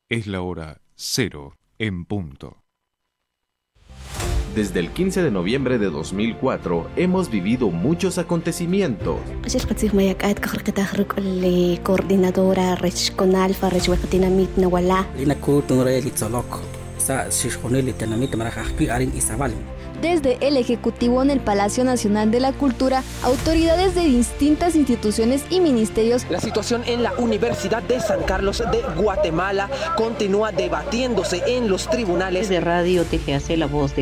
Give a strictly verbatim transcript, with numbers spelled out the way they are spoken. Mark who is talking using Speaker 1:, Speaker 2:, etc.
Speaker 1: Es la hora cero en punto.
Speaker 2: Desde el quince de noviembre de dos mil cuatro hemos vivido muchos acontecimientos.
Speaker 3: Coordinadora regional Farrechhuecatinamit Nawala.
Speaker 4: Desde el Ejecutivo en el Palacio Nacional de la Cultura, autoridades de distintas instituciones y ministerios.
Speaker 5: La situación en la Universidad de San Carlos de Guatemala continúa debatiéndose en los tribunales.
Speaker 6: Desde Radio T G A C, la voz de